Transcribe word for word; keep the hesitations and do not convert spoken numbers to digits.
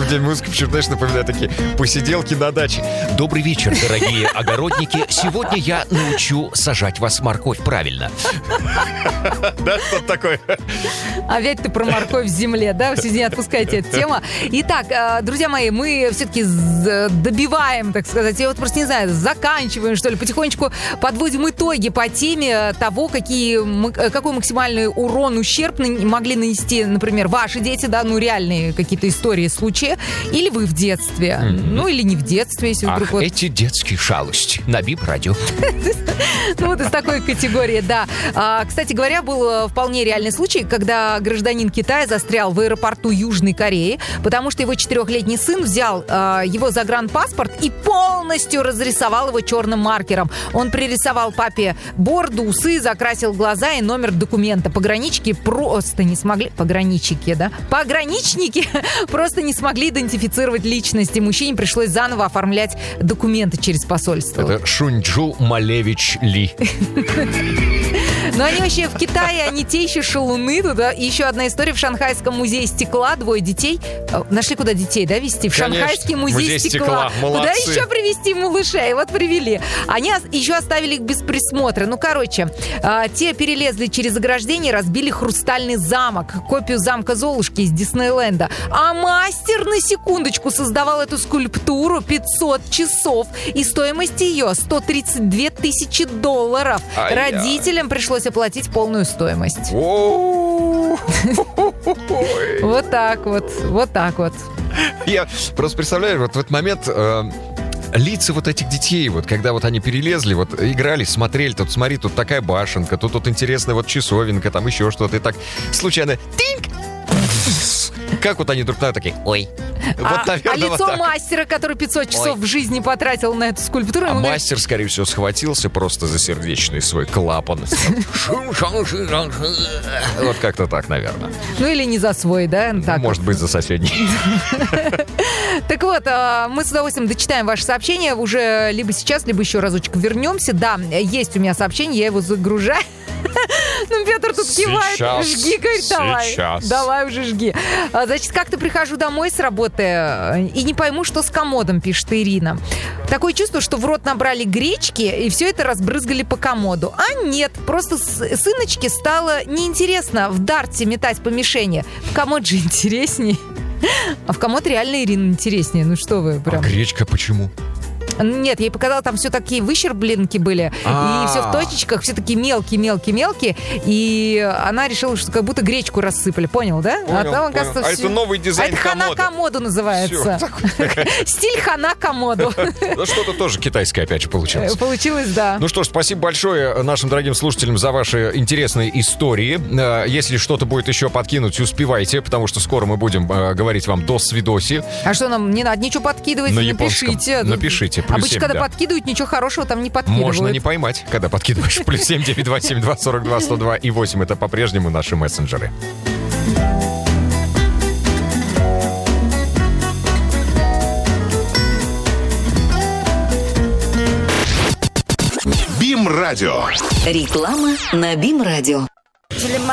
День музыки, почему, знаешь, напоминаю такие посиделки на даче. Добрый вечер, дорогие огородники. Сегодня я научу сажать вас морковь правильно. Да, что-то такое. Опять ты про морковь в земле, да? Все не отпускайте эту тему. Итак, друзья мои, мы все-таки добиваем, так сказать, я вот просто не знаю, заканчиваем, что ли, потихонечку подводим итоги по теме того, какие, какой максимальный урон, ущерб могли нанести, например, ваши дети, да, ну, реальные какие-то истории, случаи, или вы в детстве, mm-hmm. ну, или не в детстве, если вдруг... Ах, вот... эти детские шалости на БИП-радио. Ну, вот из такой категории, да. Кстати говоря, был вполне реальный случай, когда гражданин Китая застрял в аэропорту Южной Кореи, потому что его четырехлетний сын взял его загранпаспорт и полностью разрисовал его черным маркером. Он пририсовал папе бороду, усы, закрасил глаза и номер документа. Пограничники просто не смогли... Пограничники, да? Пограничники просто не смогли идентифицировать личности. Мужчине пришлось заново оформлять документы через посольство. Это Шуньчжу Малевич Ли. Но они вообще в Китае, они те еще шалуны туда. И еще одна история. В Шанхайском музее стекла двое детей... Нашли куда детей, да, везти? В Конечно, Шанхайский музей, музей стекла. стекла. Куда еще привезти малышей? Вот привели. Они еще оставили их без присмотра. Ну, короче, те перелезли через ограждение и разбили хрустальный замок. Копию замка Золушки из Диснейленда. А мастер, на секундочку, создавал эту скульптуру пятьсот часов. И стоимость ее сто тридцать две тысячи долларов. Ай-яй. Родителям пришлось оплатить полную стоимость. Вот так вот. Вот так вот. Я просто представляю, вот в этот момент... Э, лица вот этих детей, вот когда вот они перелезли, вот играли, смотрели, тут смотри, тут такая башенка, тут тут интересная вот часовенка, там еще что-то, и так случайно тинк! Как вот они друг на друга такие, ой. А, Вот, наверное, а лицо вот мастера, который пятьсот часов Ой. в жизни потратил на эту скульптуру. А ему мастер, говорит, скорее всего, схватился просто за сердечный свой клапан. Вот как-то так, наверное. ну или не за свой, да? Так Может вот. быть, за соседний. Так вот, мы с удовольствием дочитаем ваши сообщения. Уже либо сейчас, либо еще разочек вернемся. Да, есть у меня сообщение, я его загружаю. Ну, Петр тут кивает. Сейчас, Жги, говорит, давай. сейчас. Давай уже жги. А, Значит, как-то прихожу домой с работы и не пойму, что с комодом, пишет Ирина. Такое чувство, что в рот набрали гречки и все это разбрызгали по комоду. А нет, просто с- сыночке стало неинтересно в дарте метать по мишени. В комод же интересней. А в комод реально, Ирина, интереснее. Ну что вы, А прям... гречка почему? Нет, я ей показала, там все такие выщербленки были. А-а-а. И все в точечках, все такие мелкие-мелкие-мелкие. И она решила, что как будто гречку рассыпали. Понял, да? Понял, а там, понял. оказывается, А всё- это новый дизайн а это хана комода. комоду называется. Стиль хана комоду. Ну, что-то тоже китайское опять же получилось. Получилось, да. Ну что ж, спасибо большое нашим дорогим слушателям за ваши интересные истории. Э, Если что-то будет еще подкинуть, успевайте, потому что скоро мы будем э, говорить вам до свидоси. А что нам, не надо ничего подкидывать? На японском. Напишите. Напишите, плюс Обычно, семь, когда да. подкидывают, ничего хорошего там не подкидывают. Можно не поймать, когда подкидываешь. Плюс семь девять два семь два сорок два сто два и восемь. Это по-прежнему наши мессенджеры. БИМ-радио. Реклама на БИМ-радио.